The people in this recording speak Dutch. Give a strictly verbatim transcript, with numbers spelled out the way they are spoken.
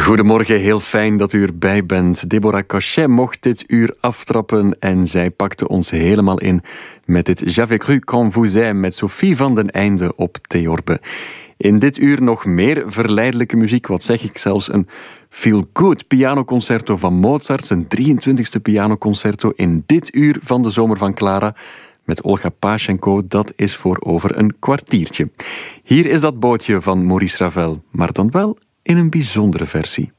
Goedemorgen, heel fijn dat u erbij bent. Deborah Cochet mocht dit uur aftrappen en zij pakte ons helemaal in met dit J'avais cru qu'on vous aime met Sophie van den Einde op theorbe. In dit uur nog meer verleidelijke muziek, wat zeg ik, zelfs een feel-good pianoconcerto van Mozart, zijn drieëntwintigste pianoconcerto in dit uur van de Zomer van Clara met Olga Paschenko. Dat is voor over een kwartiertje. Hier is dat bootje van Maurice Ravel, maar dan wel in een bijzondere versie.